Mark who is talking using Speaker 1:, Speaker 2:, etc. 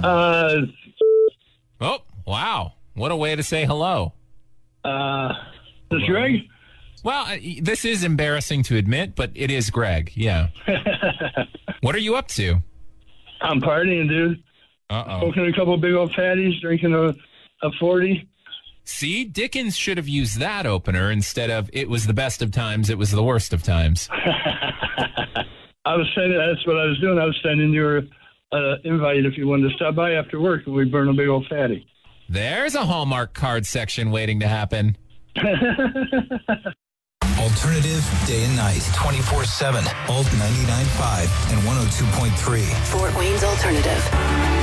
Speaker 1: Oh, wow. What a way to say hello.
Speaker 2: This Greg?
Speaker 1: Well, this is embarrassing to admit, but it is Greg, yeah. What are you up to?
Speaker 2: I'm partying, dude. Smoking a couple big old fatties, drinking a 40.
Speaker 1: See, Dickens should have used that opener instead of "it was the best of times, it was the worst of times."
Speaker 2: That's what I was doing. I was sending you an invite if you wanted to stop by after work and we burn a big old fatty.
Speaker 1: There's a Hallmark card section waiting to happen.
Speaker 3: Alternative day and night, 24/7, Alt 99.5 and 102.3.
Speaker 4: Fort Wayne's Alternative.